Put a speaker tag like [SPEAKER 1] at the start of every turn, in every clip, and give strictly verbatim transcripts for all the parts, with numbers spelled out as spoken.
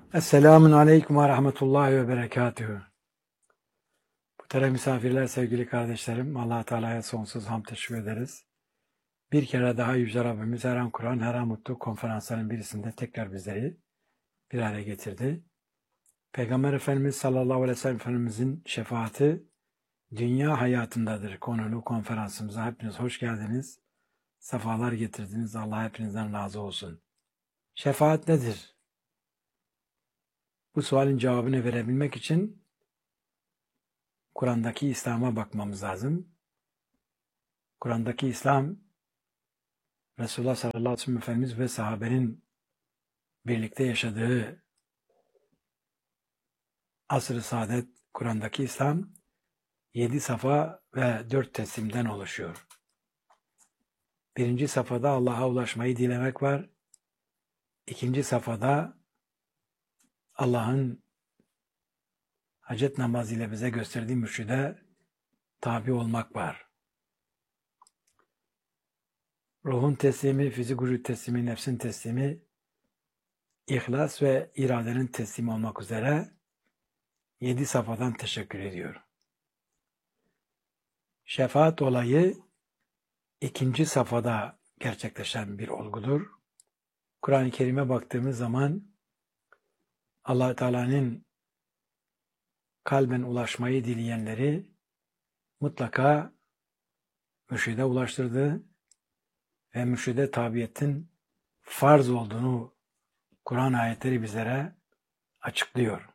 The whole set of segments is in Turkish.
[SPEAKER 1] Esselamun Aleyküm ve Rahmetullahi ve Berekatühü. Muhterem misafirler, sevgili kardeşlerim, Allah Teala'ya sonsuz hamd teşekkür ederiz. Bir kere daha Yüce Rabbimiz her an Kur'an, her an mutlu konferansların birisinde tekrar bizleri bir araya getirdi. Peygamber Efendimiz sallallahu aleyhi ve sellem Efendimizin şefaati dünya hayatındadır konulu konferansımıza hepiniz hoş geldiniz. Sefalar getirdiniz. Allah hepinizden razı olsun. Şefaat nedir? Bu sualin cevabını verebilmek için Kur'an'daki İslam'a bakmamız lazım. Kur'an'daki İslam, Resulullah sallallahu aleyhi ve sellem Efendimiz ve sahabenin birlikte yaşadığı asr-ı saadet Kur'an'daki İslam yedi safa ve dört teslimden oluşuyor. Birinci safhada Allah'a ulaşmayı dilemek var. İkinci safhada Allah'ın hacet namazı ile bize gösterdiği mürşide tabi olmak var. Ruhun teslimi, fizik vücut teslimi, nefsin teslimi, ihlas ve iradenin teslimi olmak üzere yedi safhadan teşekkür ediyor. Şefaat olayı ikinci safhada gerçekleşen bir olgudur. Kur'an-ı Kerim'e baktığımız zaman Allah Teala'nın kalben ulaşmayı dileyenleri mutlaka mürşide ulaştırdığı ve mürşide tabiyetin farz olduğunu Kur'an ayetleri bizlere açıklıyor.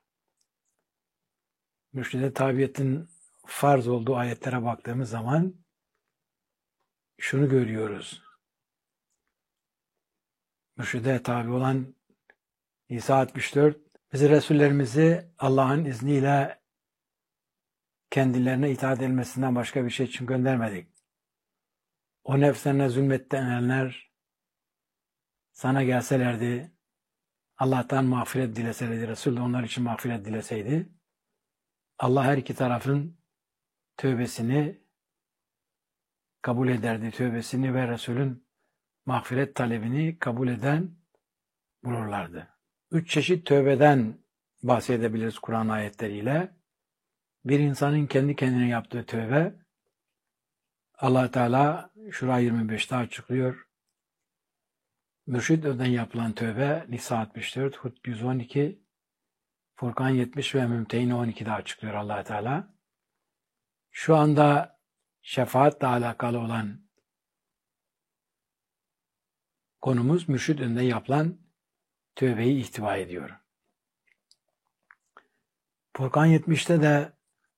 [SPEAKER 1] Mürşide tabiyetin farz olduğu ayetlere baktığımız zaman şunu görüyoruz. Mürşide tabi olan İsa altmış dört, bizi Resullerimizi Allah'ın izniyle kendilerine itaat edilmesinden başka bir şey için göndermedik. O nefslerine zulmedenler sana gelselerdi, Allah'tan mağfiret dileselerdi, Resul de onlar için mağfiret dileseydi, Allah her iki tarafın tövbesini kabul ederdi, tövbesini ve Resul'ün mağfiret talebini kabul eden bulurlardı. Üç çeşit tövbeden bahsedebiliriz Kur'an ayetleriyle. Bir insanın kendi kendine yaptığı tövbe, Allah Teala Şura yirmi beşte açıklıyor. Mürşid'den yapılan tövbe Nisa altmış dört, Hud yüz on iki, Furkan yetmiş ve Mümtehin on iki'de açıklıyor Allah Teala. Şu anda şefaatle alakalı olan konumuz mürşid önünde yapılan tövbeyi ihtiva ediyor. Furkan yetmişte de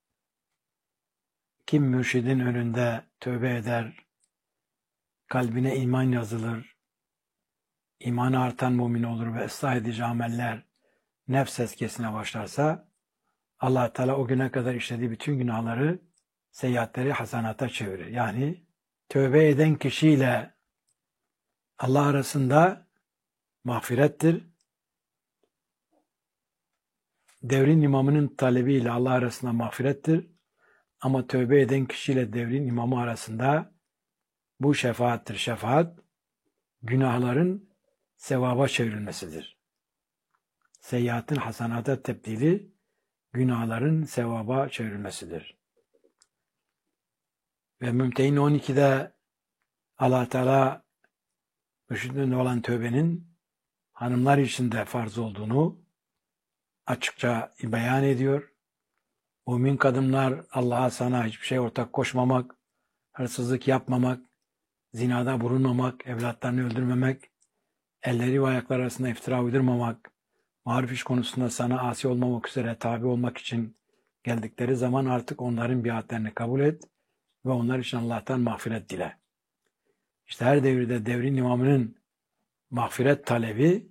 [SPEAKER 1] kim mürşidin önünde tövbe eder, kalbine iman yazılır, imanı artan mümin olur ve ıslah edici ameller nefs eskesine başlarsa, Allah Teala o güne kadar işlediği bütün günahları, seyyiatleri hasanata çevirir. Yani tövbe eden kişiyle Allah arasında mağfirettir. Devrin imamının talebiyle Allah arasında mağfirettir. Ama tövbe eden kişiyle devrin imamı arasında bu şefaattir. Şefaat, günahların sevaba çevrilmesidir. Seyyiatın hasanata tebdili, günahların sevaba çevrilmesidir. Ve Mümtehin on iki'de Allah Teala mürşidin olan tövbenin hanımlar için de farz olduğunu açıkça beyan ediyor. Mümin kadınlar Allah'a sana hiçbir şey ortak koşmamak, hırsızlık yapmamak, zinada bulunmamak, evlatlarını öldürmemek, elleri ve ayakları arasında iftira uydurmamak, maruf iş konusunda sana asi olmamak üzere tabi olmak için geldikleri zaman artık onların biatlerini kabul et ve onlar için Allah'tan mağfiret dile. İşte her devirde devrin imamının mağfiret talebi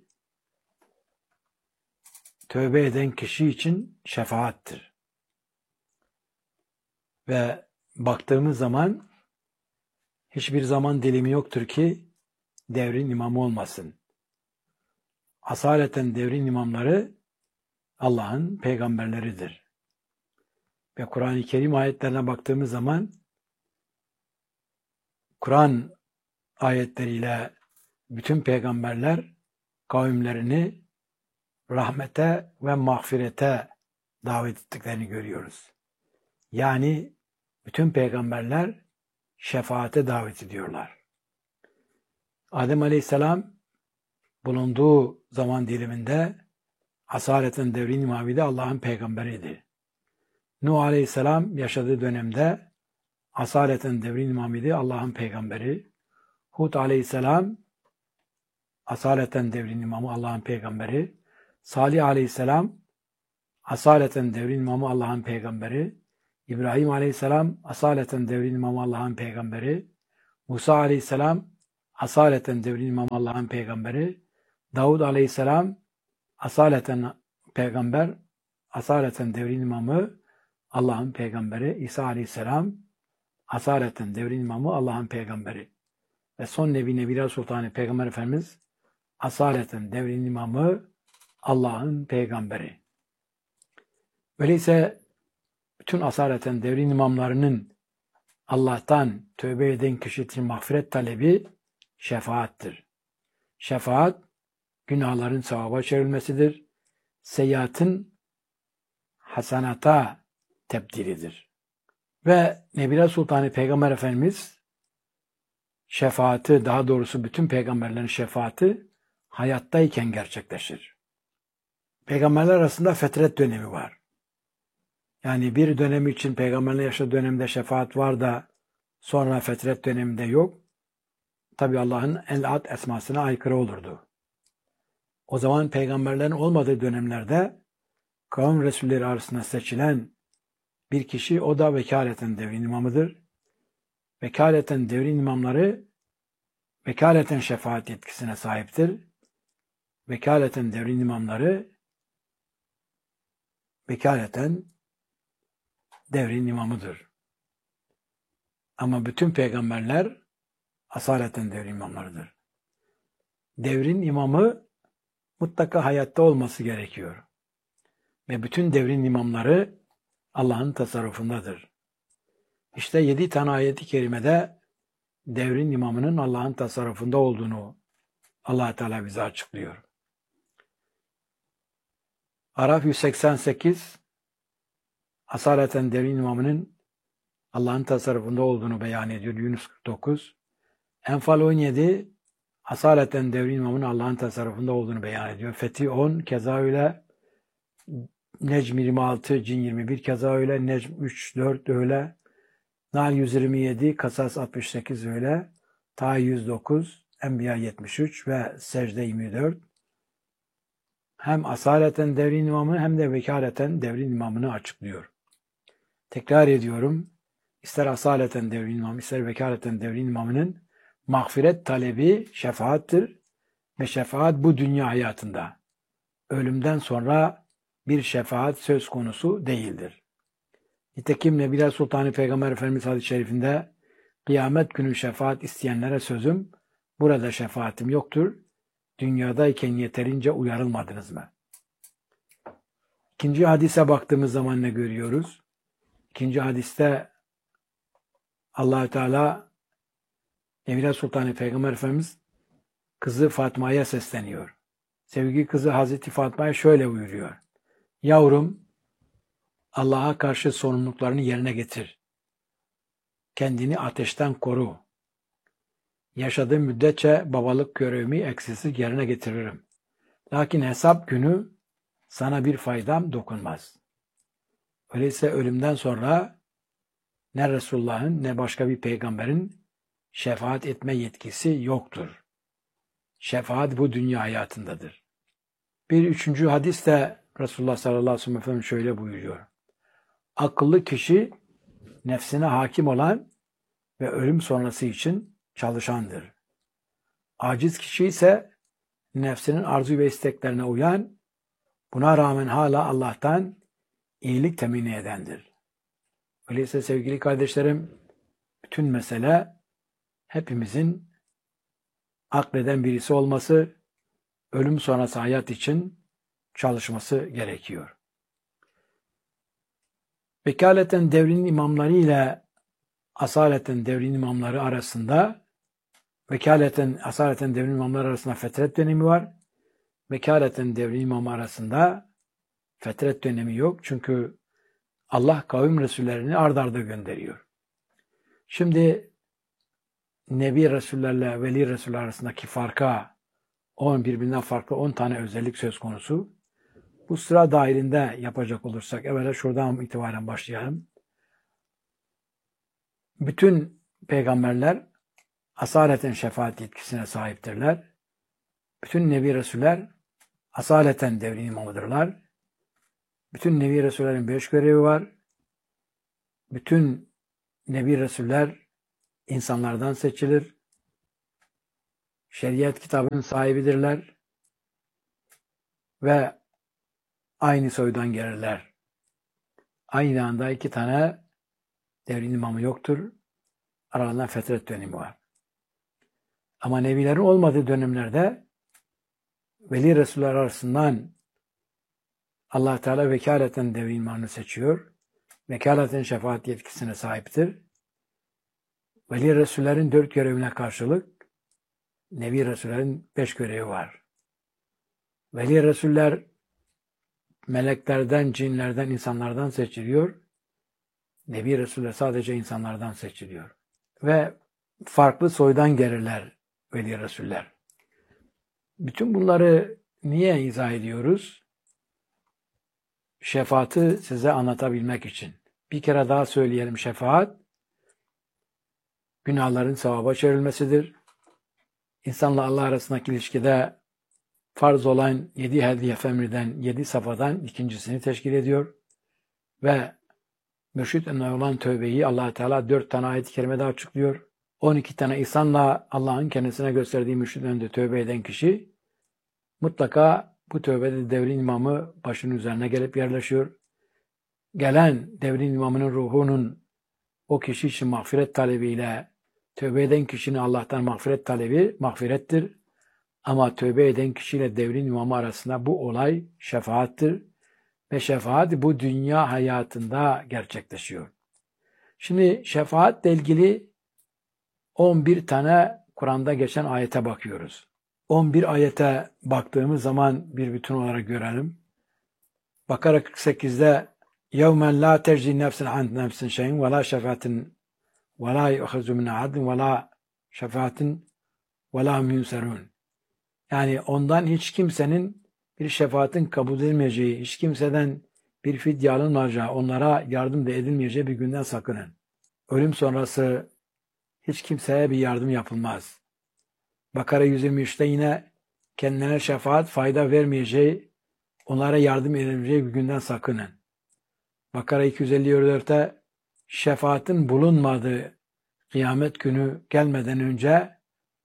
[SPEAKER 1] tövbe eden kişi için şefaattir. Ve baktığımız zaman hiçbir zaman dilimi yoktur ki devrin imamı olmasın. Asaleten devrin imamları Allah'ın peygamberleridir. Ve Kur'an-ı Kerim ayetlerine baktığımız zaman Kur'an ayetleriyle bütün peygamberler kavimlerini rahmete ve mağfirete davet ettiklerini görüyoruz. Yani bütün peygamberler şefaate davet ediyorlar. Adem Aleyhisselam bulunduğu zaman diliminde asaleten devrin imamıydı, Allah'ın peygamberiydi. Nuh Aleyhisselam yaşadığı dönemde asaleten devrin imamıydı, Allah'ın peygamberi. Hud Aleyhisselam asaleten devrin imamı, Allah'ın peygamberi. Salih Aleyhisselam asaleten devrin imamı, Allah'ın peygamberi. İbrahim Aleyhisselam asaleten devrin imamı, Allah'ın peygamberi. Musa Aleyhisselam asaleten devrin imamı, Allah'ın peygamberi. Davud Aleyhisselam asaleten peygamber, asaleten devrin imamı, Allah'ın peygamberi. İsa Aleyhisselam asaleten devrin imamı, Allah'ın peygamberi. Ve son Nebi Nebiler Sultanı Peygamber Efendimiz asaleten devrin imamı, Allah'ın peygamberi. Öyleyse bütün asaleten devrin imamlarının Allah'tan tövbe eden kişi için mağfiret talebi şefaattir. Şefaat, günahların sevaba çevrilmesidir. Seyyiatın hasanata tebdilidir. Ve Nebiler Sultanı Peygamber Efendimiz şefaati, daha doğrusu bütün peygamberlerin şefaati hayattayken gerçekleşir. Peygamberler arasında fetret dönemi var. Yani bir dönemi için peygamberlerin yaşadığı dönemde şefaat var da sonra fetret döneminde yok. Tabi Allah'ın el-Ad esmasına aykırı olurdu. O zaman peygamberlerin olmadığı dönemlerde kavim resulleri arasında seçilen bir kişi, o da vekaleten devrin imamıdır. Vekaleten devrin imamları vekaleten şefaat yetkisine sahiptir. Vekaleten devrin imamları vekaleten devrin imamıdır. Ama bütün peygamberler asaleten devrin imamlarıdır. Devrin imamı mutlaka hayatta olması gerekiyor. Ve bütün devrin imamları Allah'ın tasarrufundadır. İşte yedi tane ayet-i kerimede devrin imamının Allah'ın tasarrufunda olduğunu Allah Teala bize açıklıyor. Araf yüz seksen sekiz asaleten devrin imamının Allah'ın tasarrufunda olduğunu beyan ediyor. Yunus kırk dokuz. Enfal on yedi asaleten devrin imamının Allah'ın tasarrufunda olduğunu beyan ediyor. Fetih on keza öyle. Necm yirmi altı, Cin yirmi bir keza öyle. Necm üç dört öyle. Nahl yüz yirmi yedi, Kasas altmış sekiz öyle. Taha yüz dokuz, Enbiya yetmiş üç ve Secde yirmi dört. Hem asaleten devrin imamını hem de vekaleten devrin imamını açıklıyor. Tekrar ediyorum. İster asaleten devrin imamı, ister vekaleten devrin imamının mağfiret talebi şefaattir. Ve şefaat bu dünya hayatında. Ölümden sonra bir şefaat söz konusu değildir. Nitekim Nebiler Sultanı Peygamber Efendimiz hadis-i şerifinde kıyamet günü şefaat isteyenlere sözüm, burada şefaatim yoktur. Dünyadayken yeterince uyarılmadınız mı? İkinci hadise baktığımız zaman ne görüyoruz? İkinci hadiste Allah-u Teala Nebiler Sultanı Peygamber Efendimiz kızı Fatma'ya sesleniyor. Sevgili kızı Hazreti Fatma'ya şöyle buyuruyor. Yavrum, Allah'a karşı sorumluluklarını yerine getir. Kendini ateşten koru. Yaşadığım müddetçe babalık görevimi eksiksiz yerine getiririm. Lakin hesap günü sana bir faydam dokunmaz. Öyleyse ölümden sonra ne Resulullah'ın ne başka bir peygamberin şefaat etme yetkisi yoktur. Şefaat bu dünya hayatındadır. Bir üçüncü hadis de Resulullah sallallahu aleyhi ve sellem şöyle buyuruyor. Akıllı kişi nefsine hakim olan ve ölüm sonrası için çalışandır. Aciz kişi ise nefsinin arzu ve isteklerine uyan, buna rağmen hala Allah'tan iyilik temin edendir. Öyleyse sevgili kardeşlerim, bütün mesele hepimizin akleden birisi olması, ölüm sonrası hayat için çalışması gerekiyor. Vekaleten devrin imamları ile asaleten devrin imamları arasında vekaleten asaleten devrin imamları arasında fetret dönemi var. vekaleten devrin imamı arasında fetret dönemi yok. Çünkü Allah kavim resullerini ard arda gönderiyor. Şimdi Nebi Resullerle Veli Resuller arasındaki farka on birbirinden farklı on tane özellik söz konusu. Bu sıra dahilinde yapacak olursak evvela şuradan itibaren başlayalım. Bütün peygamberler asaleten şefaat yetkisine sahiptirler. Bütün Nebi Resuller asaleten devrin imamıdırlar. Bütün Nebi Resullerin beş görevi var. Bütün Nebi Resuller insanlardan seçilir. Şeriat kitabının sahibidirler. Ve aynı soydan gelirler. Aynı anda iki tane devrin imamı yoktur. Aralarında fetret dönemi var. Ama nebilerin olmadığı dönemlerde veli Resuller arasından Allah Teala vekaleten devrin imamını seçiyor. Vekaleten şefaat yetkisine sahiptir. Veli Resullerin dört görevine karşılık Nebi Resullerin beş görevi var. Veli Resuller meleklerden, cinlerden, insanlardan seçiliyor. Nebi Resuller sadece insanlardan seçiliyor. Ve farklı soydan gelirler Veli Resuller. Bütün bunları niye izah ediyoruz? Şefaati size anlatabilmek için. Bir kere daha söyleyelim, şefaat günahların sevaba çevrilmesidir. İnsanla Allah arasındaki ilişkide farz olan yedi hediye emriden, yedi safadan ikincisini teşkil ediyor. Ve mürşid olan tövbeyi Allah Teala dört tane ayet-i kerimede açıklıyor. on iki tane ihsanla Allah'ın kendisine gösterdiği mürşid önünde tövbe eden kişi mutlaka bu tövbede devrin imamı başının üzerine gelip yerleşiyor. Gelen devrin imamının ruhunun o kişi için mağfiret talebiyle tövbe eden kişinin Allah'tan mağfiret talebi mağfirettir. Ama tövbe eden kişiyle devrin imamı arasında bu olay şefaattir. Ve şefaat bu dünya hayatında gerçekleşiyor. Şimdi şefaatle ilgili on bir tane Kur'an'da geçen ayete bakıyoruz. on bir ayete baktığımız zaman bir bütün olarak görelim. Bakara kırk sekizde يَوْمًا لَا تَجْزِي نَفْسٍ عَنْ نَفْسٍ شَيْءٍ وَلَا شَفَاةٍ وَلَا يُؤْخَذُ مِنْ عَدْلٍ وَلَا شَفَاةٍ وَلَا هُمْ يُنْصَرُونَ. Yani ondan hiç kimsenin bir şefaatin kabul edilmeyeceği, hiç kimseden bir fidye alınmayacağı, onlara yardım da edilmeyeceği bir günden sakının. Ölüm sonrası hiç kimseye bir yardım yapılmaz. Bakara yüz yirmi üçte yine kendine şefaat fayda vermeyeceği, onlara yardım edilmeyeceği bir günden sakının. Bakara iki yüz elli dörtte şefaatin bulunmadığı kıyamet günü gelmeden önce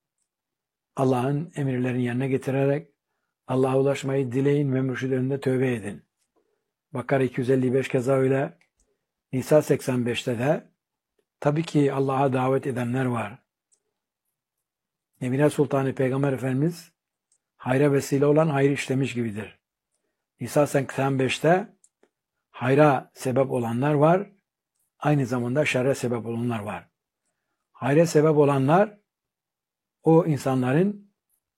[SPEAKER 1] Allah'ın emirlerini yerine getirerek Allah'a ulaşmayı dileyin ve mürşid önünde tövbe edin. Bakara iki yüz elli beş keza öyle. Nisa seksen beşte de tabii ki Allah'a davet edenler var. Nebine Sultanı Peygamber Efendimiz hayra vesile olan hayır işlemiş gibidir. Nisa seksen beşte hayra sebep olanlar var. Aynı zamanda şerre sebep olanlar var. Hayra sebep olanlar o insanların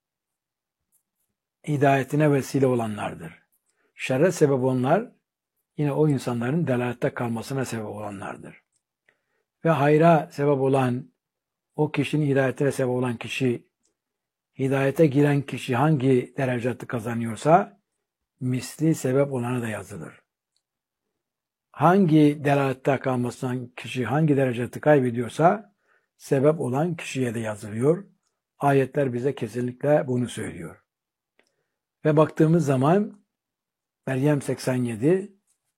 [SPEAKER 1] hidayetine vesile olanlardır. Şerre sebep olanlar yine o insanların delalette kalmasına sebep olanlardır. Ve hayra sebep olan o kişinin hidayetine sebep olan kişi, hidayete giren kişi hangi derecatı kazanıyorsa misli sebep olana da yazılır. Hangi delalette kalmasından kişi hangi derecatı kaybediyorsa sebep olan kişiye de yazılıyor. Ayetler bize kesinlikle bunu söylüyor. Ve baktığımız zaman Meryem seksen yedi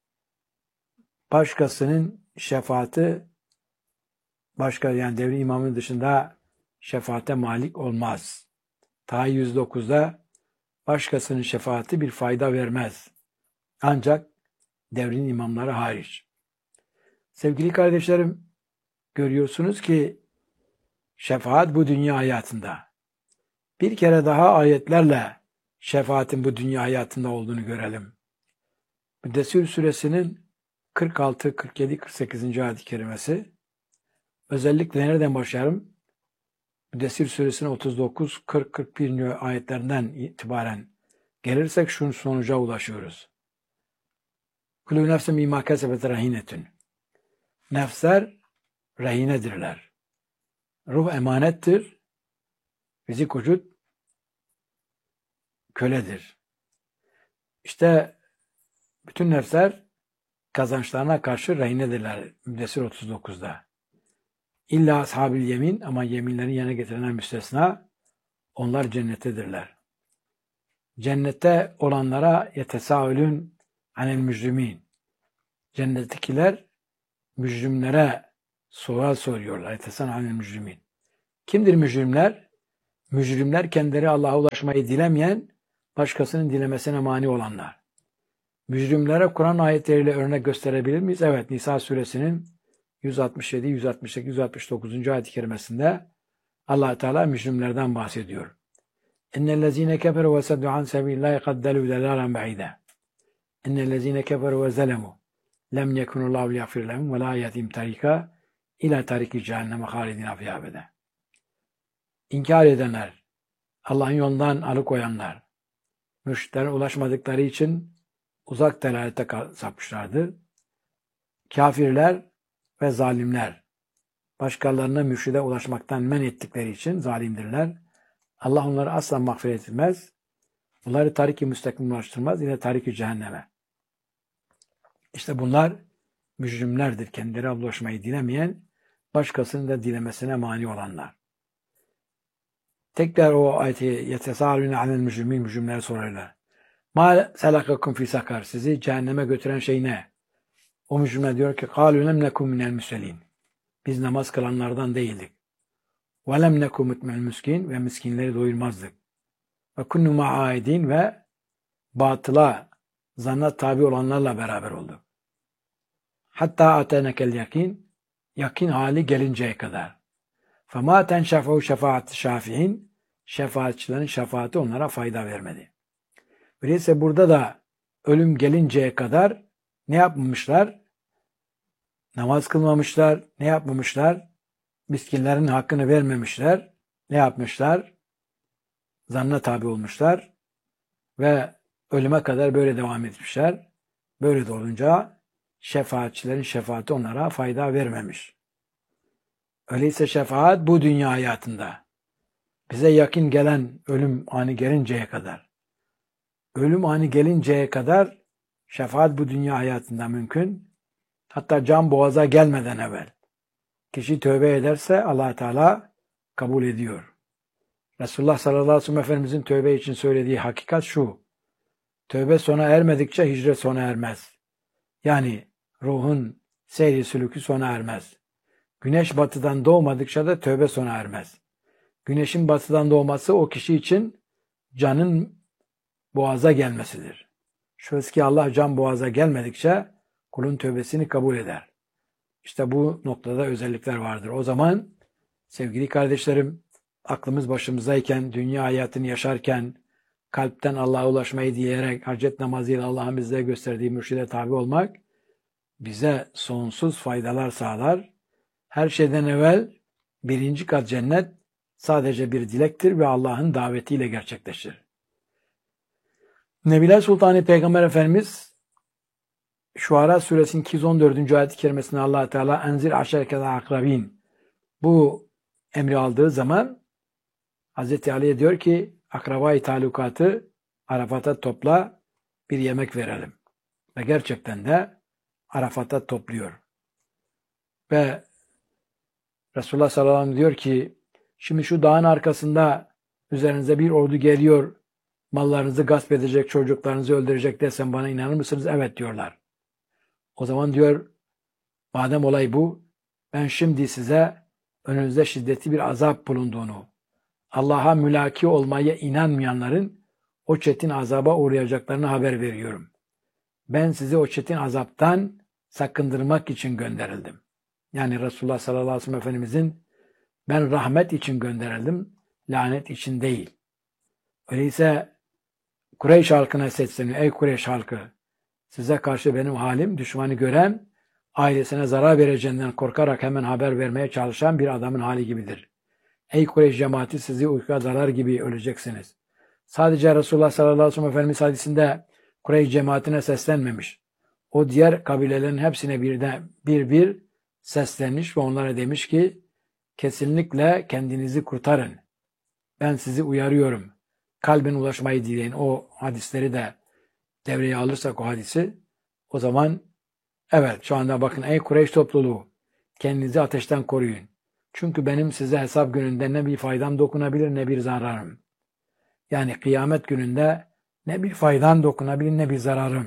[SPEAKER 1] başkasının şefaati başka yani devrin imamının dışında şefaate malik olmaz. Ta yüz dokuzda başkasının şefaati bir fayda vermez. Ancak devrin imamları hariç. Sevgili kardeşlerim, görüyorsunuz ki şefaat bu dünya hayatında. Bir kere daha ayetlerle şefaatin bu dünya hayatında olduğunu görelim. Müddessir suresinin kırk altı, kırk yedi, kırk sekizinci ayet-i kerimesi. Özellikle nereden başlayalım? Müddessir suresinin otuz dokuz, kırk, kırk bir ayetlerinden itibaren Gelirsek şu sonuca ulaşıyoruz. Kulü nefsin mimâ kesebet rehinetün. Nefsler rehinedirler. Ruh emanettir. Fizik vücut köledir. İşte bütün nefsler kazançlarına karşı rehinedirler. Müddessir otuz dokuzda. İlla ashab-ül yemin, ama yeminlerin yerine getirenler müstesna, onlar cennettedirler. Cennette olanlara yetesâülün anel mücrimin. Cennettekiler mücrimlere soru soruyorlar. Yetesâülün anel mücrimin. Kimdir mücrimler? Mücrimler kendileri Allah'a ulaşmayı dilemeyen, başkasının dilemesine mani olanlar. Mücrimlere Kur'an ayetleriyle örnek gösterebilir miyiz? Evet, Nisa suresinin yüz altmış yedi, yüz altmış sekiz, yüz altmış dokuzuncu ayet-i kerimesinde Allah Teala mücrimlerden bahsediyor. İnnellezîne keferu ve seddu an sebîlillâhi kad delû delâlen be'îdâ. İnnellezîne keferu ve zelemû lem yekunullahu liyagfir lehum ve lâ yehdihim tarîkâ ilâ tarîki cehenneme hâlidîne fîhâ ebeden. İnkar edenler, Allah'ın yolundan alıkoyanlar, mürşitlere ulaşmadıkları için uzak delalete sapmışlardır. Kafirler ve zalimler, başkalarına mürşide ulaşmaktan men ettikleri için zalimdirler. Allah onları asla mağfiret etmez. Bunları tarik-i müstakim ulaştırmaz. Yine tarik-i cehenneme. İşte bunlar mücrimlerdir. Kendileri ulaşmayı dilemeyen, başkasının da dilemesine mani olanlar. Tekrar o ayeti yetesâlûne anel mücrimin, mücrimlere sorarlar. Mâ selakakum fî sakar. Sizi cehenneme götüren şey ne? O mücrimler diyor ki kâlû lem nekûm minel müsellîn. Biz namaz kılanlardan değildik. Ve lem nekûm mutmel miskin, ve miskinleri doyurmazdık. Ve kunnu ma'aidin, ve batıla, zanna tabi olanlarla beraber olduk. Hatta atenekel yakin, yakin hali gelinceye kadar. Fema tenşefû şefaat-i şafi'in, şefaatçilerin şefaati onlara fayda vermedi. Öyleyse burada da ölüm gelinceye kadar ne yapmamışlar? Namaz kılmamışlar, ne yapmamışlar? Miskinlerin hakkını vermemişler, ne yapmışlar? Zanna tabi olmuşlar ve ölüme kadar böyle devam etmişler. Böyle de olunca şefaatçilerin şefaati onlara fayda vermemiş. Öyleyse şefaat bu dünya hayatında. Bize yakın gelen ölüm anı gelinceye kadar. Ölüm anı gelinceye kadar şefaat bu dünya hayatında mümkün. Hatta can boğaza gelmeden evvel. Kişi tövbe ederse Allah Teala kabul ediyor. Resulullah sallallahu aleyhi ve sellem Efendimizin tövbe için söylediği hakikat şu. Tövbe sona ermedikçe hicret sona ermez. Yani ruhun seyri sülükü sona ermez. Güneş batıdan doğmadıkça da tövbe sona ermez. Güneşin batıdan doğması o kişi için canın boğaza gelmesidir. Şöyle ki Allah can boğaza gelmedikçe kulun tövbesini kabul eder. İşte bu noktada özellikler vardır. O zaman sevgili kardeşlerim, aklımız başımızdayken, dünya hayatını yaşarken, kalpten Allah'a ulaşmayı dileyerek, hacet namazıyla Allah'ın bize gösterdiği mürşide tabi olmak, bize sonsuz faydalar sağlar. Her şeyden evvel birinci kat cennet sadece bir dilektir ve Allah'ın davetiyle gerçekleşir. Nebiler Sultanı Peygamber Efendimiz Şuara Suresinin iki yüz on dördüncü ayet-i kerimesinde Allah Teala enzir aşerkele akrabin bu emri aldığı zaman Hazreti Ali'ye diyor ki akrabayı talukatı Arafat'a topla, bir yemek verelim. Ve gerçekten de Arafat'a topluyor. Ve Resulullah sallallahu aleyhi ve sellem diyor ki şimdi şu dağın arkasında üzerinize bir ordu geliyor, mallarınızı gasp edecek, çocuklarınızı öldürecek desem bana inanır mısınız? Evet diyorlar. O zaman diyor madem olay bu, ben şimdi size önünüzde şiddetli bir azap bulunduğunu, Allah'a mülaki olmaya inanmayanların o çetin azaba uğrayacaklarını haber veriyorum. Ben sizi o çetin azaptan sakındırmak için gönderildim. Yani Resulullah sallallahu aleyhi ve sellem Efendimizin ben rahmet için gönderildim, lanet için değil. Öyleyse Kureyş halkına sesleniyor. Ey Kureyş halkı, size karşı benim halim düşmanı gören, ailesine zarar vereceğinden korkarak hemen haber vermeye çalışan bir adamın hali gibidir. Ey Kureyş cemaati, sizi uykuya dalar gibi öleceksiniz. Sadece Resulullah sallallahu aleyhi ve sellem Efendimiz hadisinde Kureyş cemaatine seslenmemiş. O diğer kabilelerin hepsine birden bir bir seslenmiş ve onlara demiş ki kesinlikle kendinizi kurtarın. Ben sizi uyarıyorum. Kalben ulaşmayı dileyin. O hadisleri de devreye alırsak o hadisi o zaman evet şu anda bakın ey Kureyş topluluğu kendinizi ateşten koruyun. Çünkü benim size hesap gününde ne bir faydam dokunabilir ne bir zararım. Yani kıyamet gününde ne bir faydam dokunabilir ne bir zararım.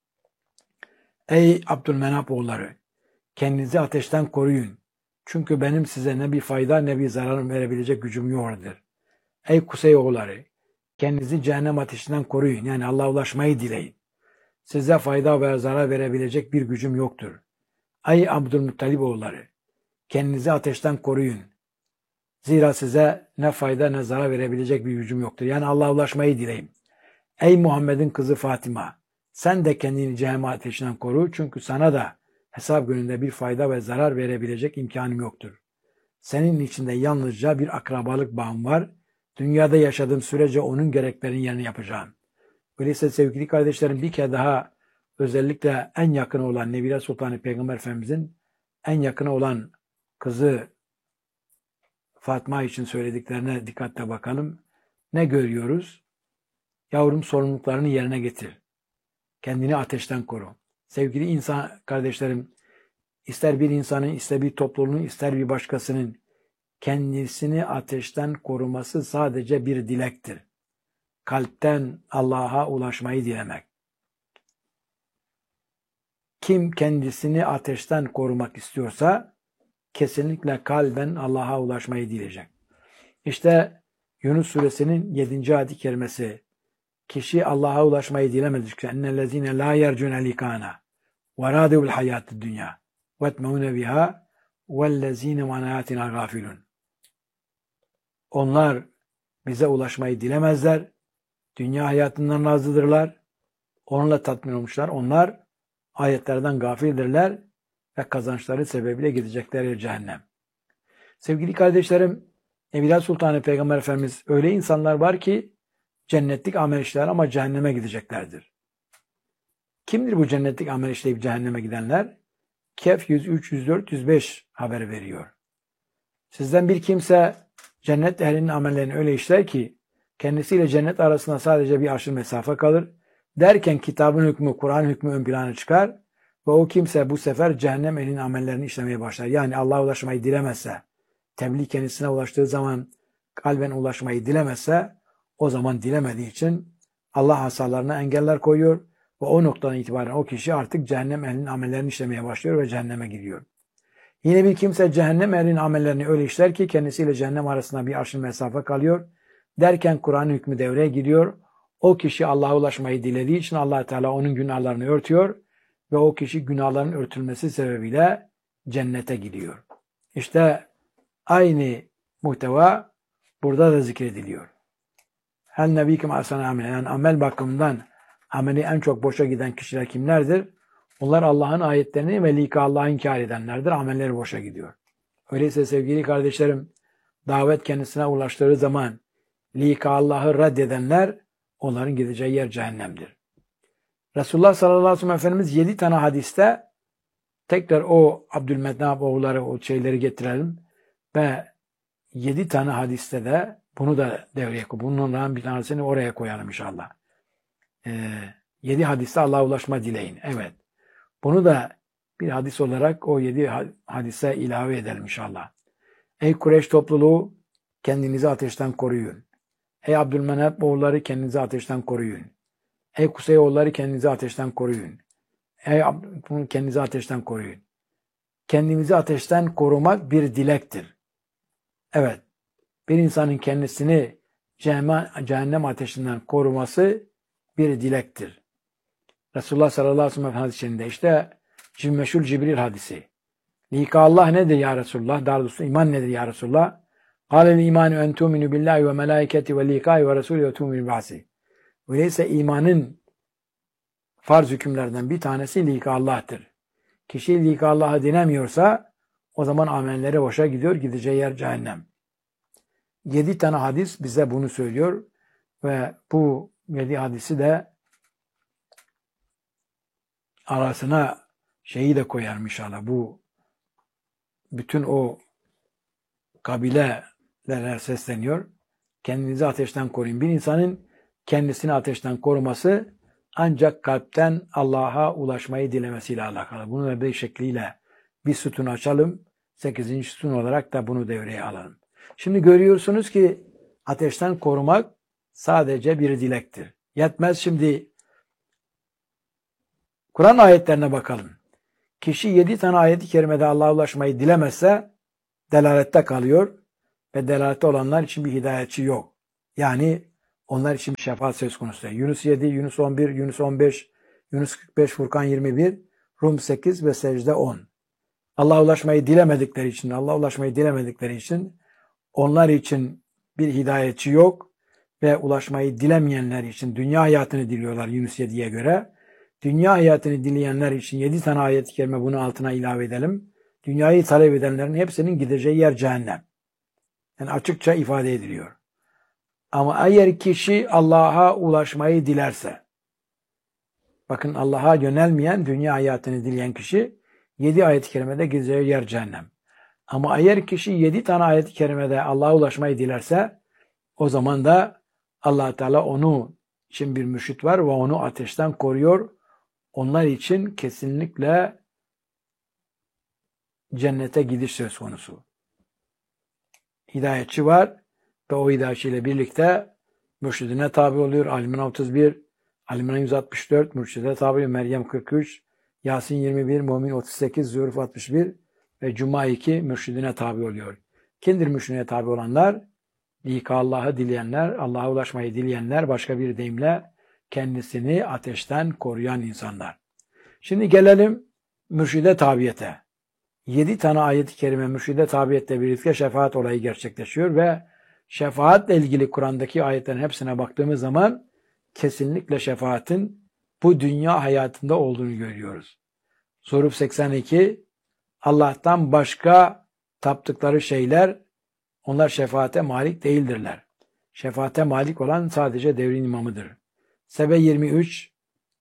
[SPEAKER 1] Ey Abdülmenap oğulları kendinizi ateşten koruyun. Çünkü benim size ne bir fayda ne bir zararım verebilecek gücüm yoktur. Ey Kusey oğulları kendinizi cehennem ateşinden koruyun. Yani Allah'a ulaşmayı dileyin. Size fayda ve zarar verebilecek bir gücüm yoktur. Ey Abdülmuttalib oğulları kendinizi ateşten koruyun. Zira size ne fayda ne zarar verebilecek bir gücüm yoktur. Yani Allah'a ulaşmayı dileyin. Ey Muhammed'in kızı Fatıma sen de kendini cehennem ateşinden koru. Çünkü sana da hesap gününde bir fayda ve zarar verebilecek imkanım yoktur. Senin içinde yalnızca bir akrabalık bağım var. Dünyada yaşadığım sürece onun gereklerini yerine yapacağım. Öyleyse sevgili kardeşlerim bir kere daha özellikle en yakını olan Nebile Sultanı Peygamber Efendimizin en yakını olan kızı Fatma için söylediklerine dikkatle bakalım. Ne görüyoruz? Yavrum sorumluluklarını yerine getir. Kendini ateşten koru. Sevgili insan kardeşlerim, ister bir insanın, ister bir topluluğun, ister bir başkasının kendisini ateşten koruması sadece bir dilektir. Kalpten Allah'a ulaşmayı dilemek. Kim kendisini ateşten korumak istiyorsa kesinlikle kalben Allah'a ulaşmayı dileyecek. İşte Yunus suresinin yedinci ayet-i kerimesi. Kişi Allah'a ulaşmayı dilemedikçe ennellezine la yercune likana ve râdevul hayâtid dünya ve etmeûne biha vellezine ve anâyatina gâfilun. Onlar bize ulaşmayı dilemezler. Dünya hayatından razıdırlar. Onunla tatmin olmuşlar. Onlar ayetlerden gafildirler ve kazançları sebebiyle gidecekler yer cehennem. Sevgili kardeşlerim, Evliya Sultanı Peygamber Efendimiz öyle insanlar var ki cennetlik amel işler ama cehenneme gideceklerdir. Kimdir bu cennetlik amel işleyip cehenneme gidenler? Kehf yüz üç, yüz dört, yüz beş haber veriyor. Sizden bir kimse cennet ehlinin amellerini öyle işler ki kendisiyle cennet arasında sadece bir arşın mesafe kalır. Derken kitabın hükmü, Kur'an hükmü ön plana çıkar ve o kimse bu sefer cehennem ehlinin amellerini işlemeye başlar. Yani Allah'a ulaşmayı dilemezse, tebliğ kendisine ulaştığı zaman kalben ulaşmayı dilemezse o zaman dilemediği için Allah hasalarına engeller koyuyor ve o noktadan itibaren o kişi artık cehennem ehlinin amellerini işlemeye başlıyor ve cehenneme gidiyor. Yine bir kimse cehennem ehlinin amellerini öyle işler ki kendisiyle cehennem arasında bir arşın mesafe kalıyor. Derken Kur'an hükmü devreye giriyor. O kişi Allah'a ulaşmayı dilediği için Allah Teala onun günahlarını örtüyor ve o kişi günahların örtülmesi sebebiyle cennete gidiyor. İşte aynı muhteva burada da zikrediliyor. Hel nebikim asana amel. Yani amel bakımından ameli en çok boşa giden kişiler kimlerdir? Onlar Allah'ın ayetlerini ve lika Allah'ı inkar edenlerdir. Amelleri boşa gidiyor. Öyleyse sevgili kardeşlerim, davet kendisine ulaştığı zaman lika Allah'ı reddedenler onların gideceği yer cehennemdir. Resulullah sallallahu aleyhi ve sellem Efendimiz yedi tane hadiste tekrar o Abdülmetnab oğulları o şeyleri getirelim ve yedi tane hadiste de bunu da devreye koy. Bunlardan bir tanesini oraya koyalım inşallah. Ee, yedi hadiste Allah'a ulaşma dileyin. Evet. Bunu da bir hadis olarak o yedi hadise ilave edelim inşallah. Ey Kureyş topluluğu kendinizi ateşten koruyun. Ey Abdülmenap oğulları kendinizi ateşten koruyun. Ey Kusey oğulları kendinizi ateşten koruyun. Ey kendinizi ateşten koruyun. Kendimizi ateşten korumak bir dilektir. Evet. Bir insanın kendisini cehennem ateşinden koruması bir dilektir. Resulullah sallallahu aleyhi ve sellem hadisinde işte meşhur Cibril hadisi. Lika Allah nedir ya Resulullah? Daha doğrusu iman nedir ya Resulullah? Kâlel imanu en tu'minu billahi ve melâiketi ve likâhi ve resulü ve tu'minu ba'si. Öyleyse imanın farz hükümlerden bir tanesi lika Allah'tır. Kişi lika Allah'a dinemiyorsa o zaman amelleri boşa gidiyor, gideceği yer cehennem. Yedi tane hadis bize bunu söylüyor. Ve bu yedi hadisi de arasına şeyi de koyar inşallah. Bu bütün o kabileler sesleniyor. Kendinizi ateşten koruyun. Bir insanın kendisini ateşten koruması ancak kalpten Allah'a ulaşmayı dilemesiyle alakalı. Bunu da bir şekliyle bir sütun açalım. Sekizinci sütun olarak da bunu devreye alalım. Şimdi görüyorsunuz ki ateşten korumak sadece bir dilektir. Yetmez. Şimdi Kur'an ayetlerine bakalım. Kişi yedi tane ayet-i kerimede Allah'a ulaşmayı dilemezse delalette kalıyor ve delalette olanlar için bir hidayetçi yok. Yani onlar için bir şefaat söz konusu. Yunus yedi, Yunus on bir, Yunus on beş, Yunus kırk beş, Furkan yirmi bir, Rum sekiz ve Secde on. Allah'a ulaşmayı dilemedikleri için, Allah'a ulaşmayı dilemedikleri için onlar için bir hidayetçi yok ve ulaşmayı dilemeyenler için dünya hayatını diliyorlar Yunus yediye göre. Dünya hayatını dileyenler için yedi tane ayet-i kerime bunu altına ilave edelim. Dünyayı talep edenlerin hepsinin gideceği yer cehennem. Yani açıkça ifade ediliyor. Ama eğer kişi Allah'a ulaşmayı dilerse, bakın Allah'a yönelmeyen, dünya hayatını dileyen kişi yedi ayet-i kerimede gideceği yer cehennem. Ama eğer kişi yedi tane ayet-i kerimede Allah'a ulaşmayı dilerse, o zaman da Allah Teala onu için bir mürşit var ve onu ateşten koruyor. Onlar için kesinlikle cennete gidiş söz konusu. Hidayetçi var ve o hidayetçiyle birlikte mürşidine tabi oluyor. Al-İmran otuz bir, Al-İmran yüz altmış dört, mürşide tabi Meryem kırk üç, Yasin yirmi bir, Mümin otuz sekiz, Zuhruf altmış bir ve Cuma iki mürşidine tabi oluyor. Kimdir mürşidine tabi olanlar? Lika Allah'ı dileyenler, Allah'a ulaşmayı dileyenler, başka bir deyimle kendisini ateşten koruyan insanlar. Şimdi gelelim mürşide tabiyete. Yedi tane ayet-i kerime mürşide tabiyetle birlikte şefaat olayı gerçekleşiyor ve şefaatle ilgili Kur'an'daki ayetlerin hepsine baktığımız zaman kesinlikle şefaatin bu dünya hayatında olduğunu görüyoruz. Zuhruf seksen iki, Allah'tan başka taptıkları şeyler, onlar şefaate malik değildirler. Şefaate malik olan sadece devrin imamıdır. Sebe yirmi üç,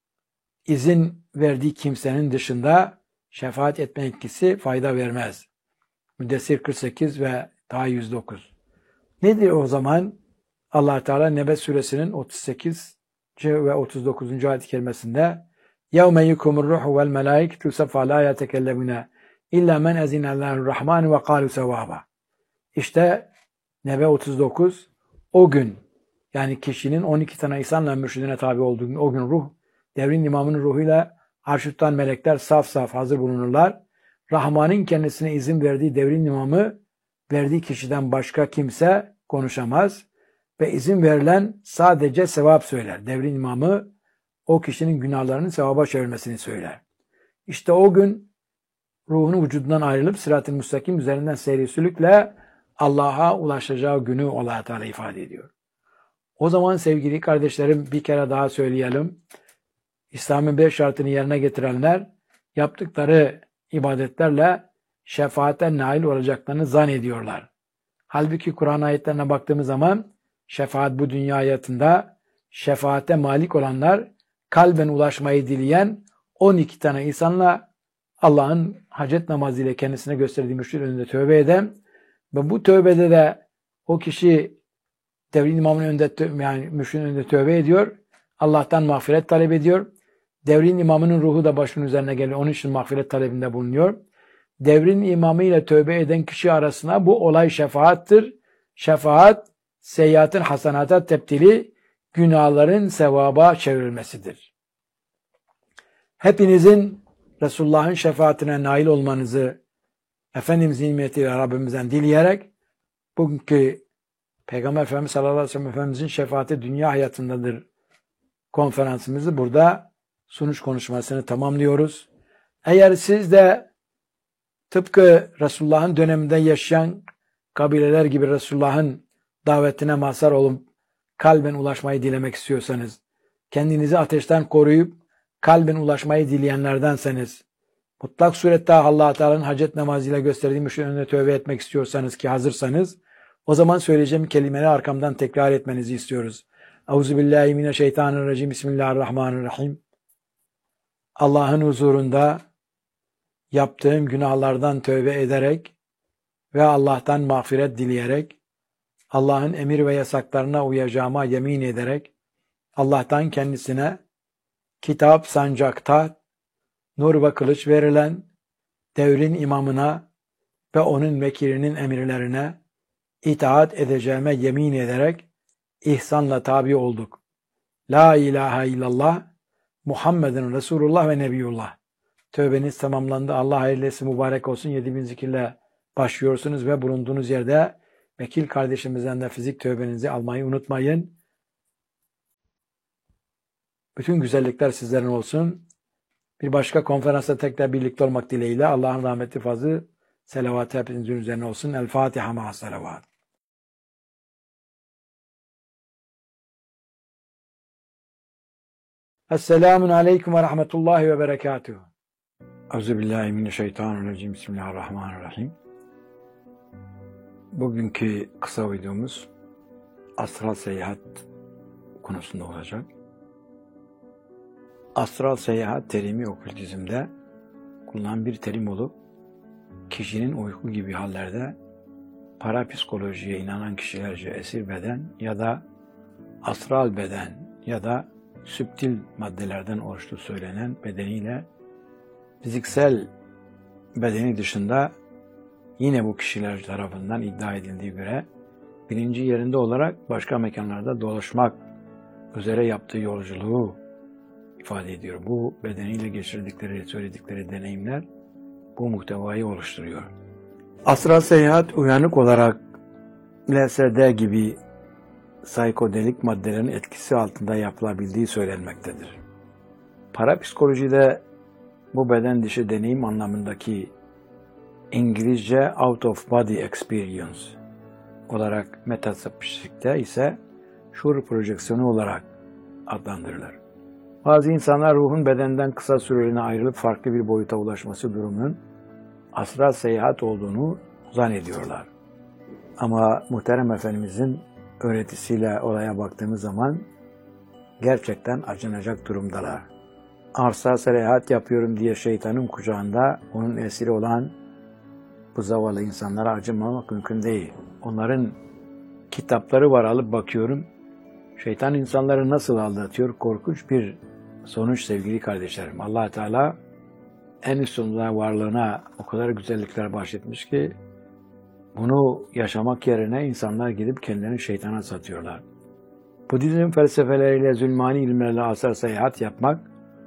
[SPEAKER 1] izin verdiği kimsenin dışında şefaat etme etkisi fayda vermez. Müddessir kırk sekiz ve daha yüz dokuz. Nedir o zaman? Allah Teala Nebe suresinin otuz sekiz ve otuz dokuzuncu ayet-i kerimesinde يَوْمَ يُكُمُ الرُّحُ وَالْمَلَائِكَةُ سَفَّى لَا يَتَكَلَّمُونَ إِلَّا مَنْ أَذِنَ اللّٰهُ الرَّحْمَنِ وَقَالُوا سَوَابًا. İşte Nebe otuz dokuz, o gün, yani kişinin on iki tane insanla mürşidine tabi olduğu o gün ruh, devrin imamının ruhuyla arşuttan melekler saf saf hazır bulunurlar. Rahman'ın kendisine izin verdiği devrin imamı, verdiği kişiden başka kimse konuşamaz ve izin verilen sadece sevap söyler. Devrin imamı o kişinin günahlarının sevaba çevirmesini söyler. İşte o gün ruhunu vücudundan ayrılıp sırat-ı müstakim üzerinden seyri sülükle Allah'a ulaşacağı günü Allah Teala ifade ediyor. O zaman sevgili kardeşlerim bir kere daha söyleyelim. İslam'ın beş şartını yerine getirenler yaptıkları ibadetlerle şefaate nail olacaklarını zannediyorlar. Halbuki Kur'an ayetlerine baktığımız zaman şefaat bu dünya hayatında, şefaate malik olanlar kalben ulaşmayı dileyen on iki tane insanla Allah'ın hacet namazıyla kendisine gösterdiği müşrik önünde tövbe eden ve bu tövbede de o kişi devrin imamının önünde, yani müşriğin önünde tövbe ediyor. Allah'tan mağfiret talep ediyor. Devrin imamının ruhu da başının üzerine geliyor. Onun için mağfiret talebinde bulunuyor. Devrin imamı ile tövbe eden kişi arasında bu olay şefaattir. Şefaat, seyyiatın hasanata tebdili, günahların sevaba çevrilmesidir. Hepinizin Resulullah'ın şefaatine nail olmanızı Efendimizin nimetiyle Rabbimizden dileyerek bugünkü Peygamber Efendimiz sallallahu aleyhi ve sellem Efendimizin şefaati dünya hayatındadır konferansımızı burada sunuş konuşmasını tamamlıyoruz. Eğer siz de tıpkı Resulullah'ın döneminde yaşayan kabileler gibi Resulullah'ın davetine mazhar olup kalben ulaşmayı dilemek istiyorsanız, kendinizi ateşten koruyup kalben ulaşmayı dileyenlerdenseniz, mutlak surette Allah Teala'nın hacet namazıyla gösterdiği müşrik önüne tövbe etmek istiyorsanız ki hazırsanız, o zaman söyleyeceğim kelimeleri arkamdan tekrar etmenizi istiyoruz. Euzubillahimineşşeytanirracim. Bismillahirrahmanirrahim. Allah'ın huzurunda yaptığım günahlardan tövbe ederek ve Allah'tan mağfiret dileyerek, Allah'ın emir ve yasaklarına uyacağıma yemin ederek, Allah'tan kendisine kitap, sancak, taht, nur ve kılıç verilen devrin imamına ve onun vekilinin emirlerine itaat edeceğime yemin ederek ihsanla tabi olduk. La ilahe illallah, Muhammedun Resulullah ve Nebiyullah. Tövbeniz tamamlandı. Allah hayırlı etsin, mübarek olsun. yedi bin zikirle başlıyorsunuz ve bulunduğunuz yerde vekil kardeşimizden de fizik tövbenizi almayı unutmayın. Bütün güzellikler sizlerin olsun. Bir başka konferansta tekrar birlikte olmak dileğiyle Allah'ın rahmeti, fazlı, selavatı hepinizin üzerine olsun. El Fatiha ma'a selavat. Esselamun aleyküm ve rahmetullahi ve berekatuhu. Euzubillahimineşşeytanirracim. Bismillahirrahmanirrahim. Bugünkü kısa videomuz astral seyahat konusunda olacak. Astral seyahat terimi okültizmde kullanılan bir terim olup, kişinin uyku gibi hallerde parapsikolojiye inanan kişilerce esir beden ya da astral beden ya da süptil maddelerden oluştuğu söylenen bedeniyle fiziksel bedeni dışında yine bu kişiler tarafından iddia edildiği göre bilinci yerinde olarak başka mekanlarda dolaşmak üzere yaptığı yolculuğu ifade ediyor. Bu bedeniyle geçirdikleri, söyledikleri deneyimler bu muhtevayı oluşturuyor. Astral seyahat uyanık olarak L S D gibi psikodelik maddelerin etkisi altında yapılabildiği söylenmektedir. Parapsikolojide bu beden dışı deneyim anlamındaki İngilizce out of body experience olarak, metafizikte ise şuur projeksiyonu olarak adlandırılır. Bazı insanlar ruhun bedenden kısa süreliğine ayrılıp farklı bir boyuta ulaşması durumunun astral seyahat olduğunu zannediyorlar. Ama Muhterem Efendimizin öğretisiyle olaya baktığımız zaman gerçekten acınacak durumdalar. Astral seyahat yapıyorum diye şeytanın kucağında onun esiri olan bu zavallı insanlara acımamak mümkün değil. Onların kitapları var, alıp bakıyorum. Şeytan insanları nasıl aldatıyor? Korkunç bir sonuç sevgili kardeşlerim. Allah Teala en üstünde varlığına o kadar güzellikler bahşetmiş ki bunu yaşamak yerine insanlar gidip kendilerini şeytana satıyorlar. Budizm felsefeleriyle, zulmani ilimlerle astral seyahat yapmak,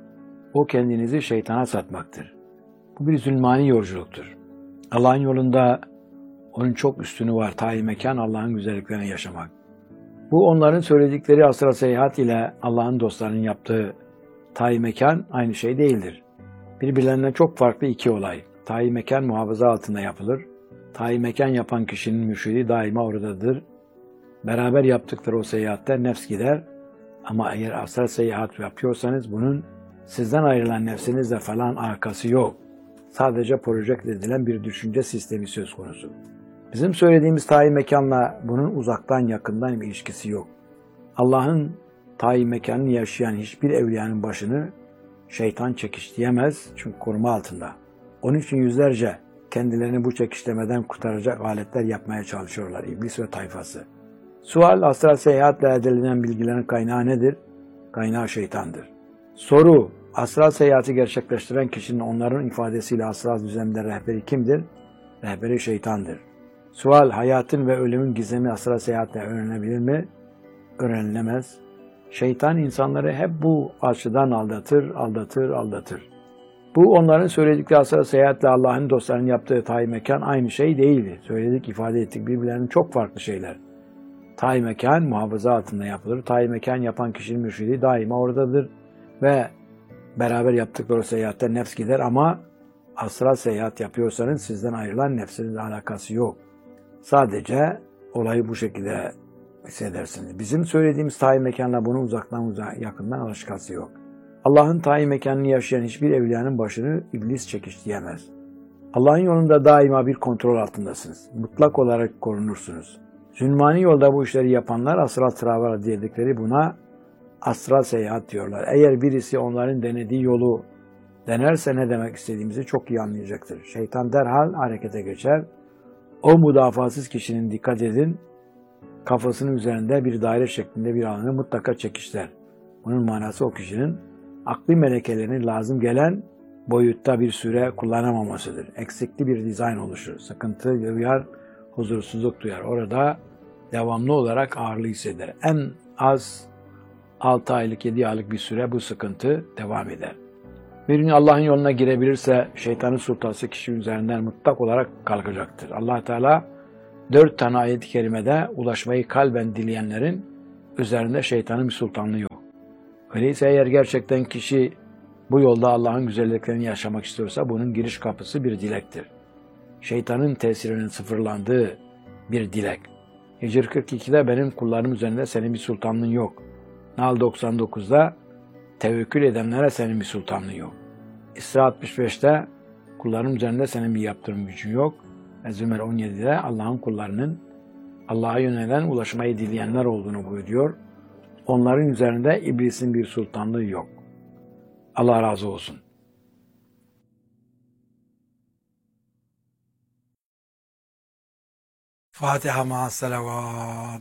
[SPEAKER 1] o kendinizi şeytana satmaktır. Bu bir zulmani yolculuktur. Allah'ın yolunda onun çok üstünü var. Ta-i mekan Allah'ın güzelliklerini yaşamak. Bu onların söyledikleri astral seyahat ile Allah'ın dostlarının yaptığı ta-i mekan aynı şey değildir. Birbirlerinden çok farklı iki olay. Ta-i mekan muhafaza altında yapılır. Ta-i mekan yapan kişinin mürşidi daima oradadır. Beraber yaptıkları o seyahatte nefs gider. Ama eğer astral seyahat yapıyorsanız bunun sizden ayrılan nefsinizle falan alakası yok. Sadece projekte edilen bir düşünce sistemi söz konusu. Bizim söylediğimiz ta-i mekanla bunun uzaktan yakından bir ilişkisi yok. Allah'ın ta-i mekanını yaşayan hiçbir evliyanın başını şeytan çekişleyemez, çünkü koruma altında. Onun için yüzlerce kendilerini bu çekişlemeden kurtaracak aletler yapmaya çalışıyorlar iblis ve tayfası. Sual, astral seyahatle elde edilen bilgilerin kaynağı nedir? Kaynağı şeytandır. Soru, astral seyahati gerçekleştiren kişinin onların ifadesiyle astral düzlemde rehberi kimdir? Rehberi şeytandır. Sual, hayatın ve ölümün gizemi astral seyahatle öğrenebilir mi? Öğrenilemez. Şeytan insanları hep bu açıdan aldatır, aldatır, aldatır. Bu onların söyledikleri astral seyahatle Allah'ın dostlarının yaptığı ta-i mekan aynı şey değildi. Söyledik, ifade ettik, birbirlerinin çok farklı şeyler. Ta-i mekan muhafaza altında yapılır. Ta-i mekan yapan kişinin mürşidi daima oradadır ve beraber yaptıkları seyahatte nefs gider, ama astral seyahat yapıyorsanız sizden ayrılan nefsinizle alakası yok. Sadece olayı bu şekilde hissedersiniz. Bizim söylediğimiz ta-i mekanla bunun uzaktan uzağa, yakından alakası yok. Allah'ın ta-i mekanını yaşayan hiçbir evliyanın başını iblis çekişleyemez. Allah'ın yolunda daima bir kontrol altındasınız. Mutlak olarak korunursunuz. Zülmani yolda bu işleri yapanlar astral travel dedikleri buna astral seyahat diyorlar. Eğer birisi onların denediği yolu denerse ne demek istediğimizi çok iyi anlayacaktır. Şeytan derhal harekete geçer. O müdafasız kişinin, dikkat edin, kafasının üzerinde bir daire şeklinde bir alanı mutlaka çekişler. Bunun manası o kişinin akli melekelerini lazım gelen boyutta bir süre kullanamamasıdır. Eksikli bir dizayn oluşur. Sıkıntı duyar, huzursuzluk duyar. Orada devamlı olarak ağırlığı hisseder. En az altı aylık, yedi aylık bir süre bu sıkıntı devam eder. Bir gün Allah'ın yoluna girebilirse şeytanın sultası kişi üzerinden mutlak olarak kalkacaktır. Allah Teala dört tane ayet-i kerimede ulaşmayı kalben dileyenlerin üzerinde şeytanın bir sultanlığı yok. Öyleyse eğer gerçekten kişi bu yolda Allah'ın güzelliklerini yaşamak istiyorsa bunun giriş kapısı bir dilektir. Şeytanın tesirinin sıfırlandığı bir dilek. Hicr kırk ikide benim kullarım üzerinde senin bir sultanlığın yok. Nal doksan dokuzda tevekkül edenlere senin bir sultanlığın yok. İsra altmış beşte kulların üzerinde senin bir yaptırım gücün yok. Ve Zümer on yedide Allah'ın kullarının Allah'a yönelen ulaşmayı dileyenler olduğunu buyuruyor. Onların üzerinde iblisin bir sultanlığı yok. Allah razı olsun. Fatiha ma'as salavat.